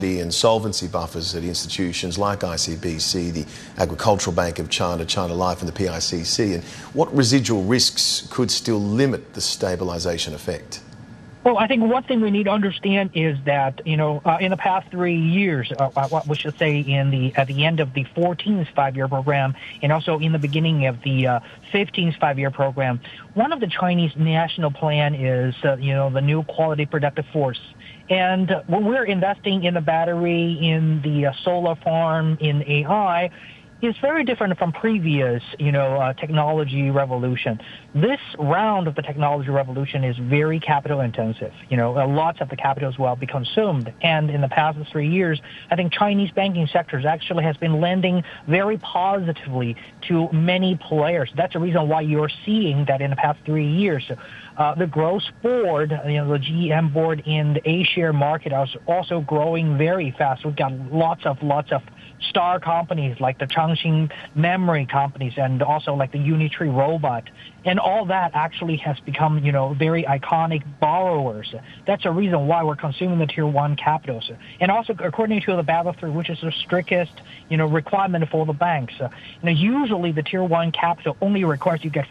and solvency buffers at institutions like ICBC, the Agricultural Bank of China, China Life and the PICC, and what residual risks could still limit the stabilisation effect? Well, I think one thing we need to understand is that, in the past 3 years, what we should say at the end of the 14th five-year program and also in the beginning of the 15th five-year program, one of the Chinese national plan is, the new quality productive force. And when we're investing in the battery, in the solar farm, in AI, is very different from previous, technology revolution. This round of the technology revolution is very capital intensive. Lots of the capital will be consumed. And in the past 3 years, I think Chinese banking sectors actually has been lending very positively to many players. That's the reason why you're seeing that in the past 3 years, the growth board, the GEM board in the A-share market is also growing very fast. We've got lots of star companies like the Changxin memory companies and also like the Unitree robot. And all that actually has become, very iconic borrowers. That's a reason why we're consuming the Tier 1 capitals. And also, according to the Basel III, which is the strictest, requirement for the banks, usually the Tier 1 capital only requires you get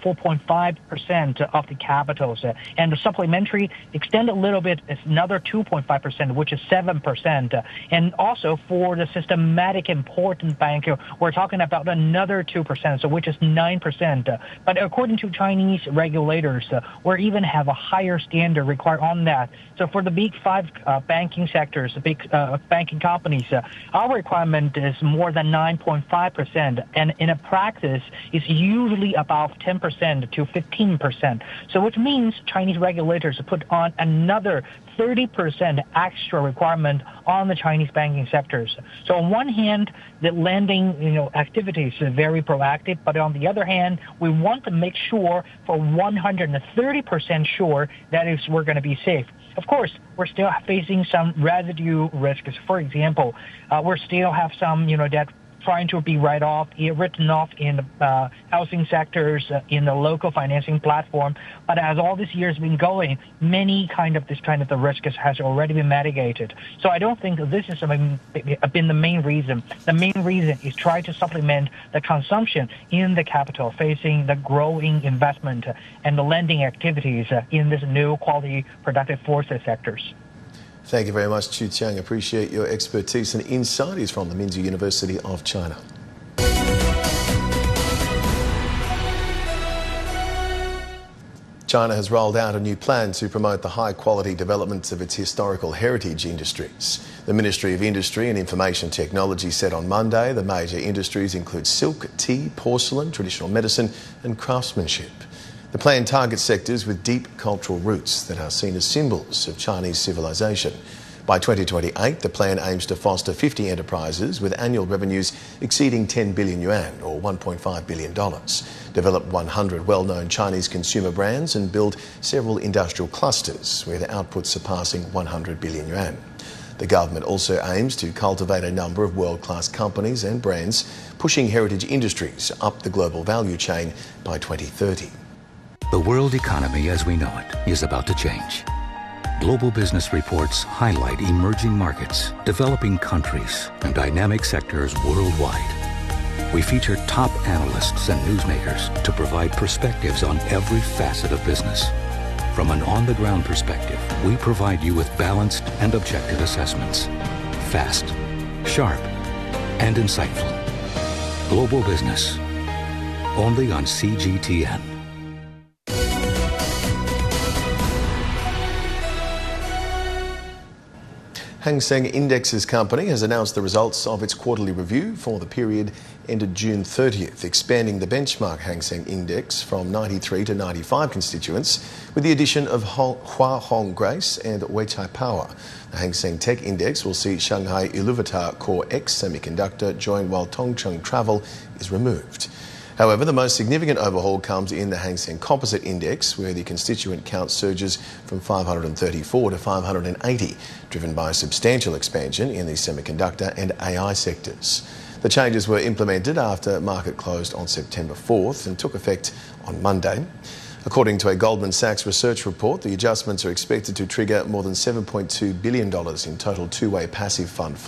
4.5% of the capitals. And the supplementary extend a little bit is another 2.5%, which is 7%. And also for the systematic important bank, we're talking about another 2%, so which is 9%. But according to Chinese regulators, we even have a higher standard required on that. So for the big five banking sectors, the big banking companies, our requirement is more than 9.5%, and in a practice, it's usually about 10% to 15%. So which means Chinese regulators put on another 30% extra requirement on the Chinese banking sectors. So on one hand, the lending, activities are very proactive, but on the other hand, we want to make sure for 130% sure that we're going to be safe. Of course, we're still facing some residue risks. For example, we still have some, debt trying to be written off in the housing sectors, in the local financing platform. But as all this year has been going, many the risk has already been mitigated. So I don't think this has been the main reason. The main reason is try to supplement the consumption in the capital facing the growing investment and the lending activities in this new quality productive forces sectors. Thank you very much, Chu Tiang. Appreciate your expertise and insight. He's from the Minzu University of China. China has rolled out a new plan to promote the high-quality development of its historical heritage industries. The Ministry of Industry and Information Technology said on Monday the major industries include silk, tea, porcelain, traditional medicine and craftsmanship. The plan targets sectors with deep cultural roots that are seen as symbols of Chinese civilization. By 2028, the plan aims to foster 50 enterprises with annual revenues exceeding 10 billion yuan or $1.5 billion, develop 100 well-known Chinese consumer brands and build several industrial clusters with output surpassing 100 billion yuan. The government also aims to cultivate a number of world-class companies and brands, pushing heritage industries up the global value chain by 2030. The world economy as we know it is about to change. Global business reports highlight emerging markets, developing countries, and dynamic sectors worldwide. We feature top analysts and newsmakers to provide perspectives on every facet of business. From an on-the-ground perspective, we provide you with balanced and objective assessments. Fast, sharp, and insightful. Global Business. Only on CGTN. Hang Seng Indexes Company has announced the results of its quarterly review for the period ended June 30th, expanding the benchmark Hang Seng Index from 93 to 95 constituents with the addition of Hua Hong Grace and Weichai Power. The Hang Seng Tech Index will see Shanghai Iluvatar Core X Semiconductor join while Tongcheng Travel is removed. However, the most significant overhaul comes in the Hang Seng Composite Index, where the constituent count surges from 534 to 580, driven by substantial expansion in the semiconductor and AI sectors. The changes were implemented after market closed on September 4th and took effect on Monday. According to a Goldman Sachs research report, the adjustments are expected to trigger more than $7.2 billion in total two-way passive fund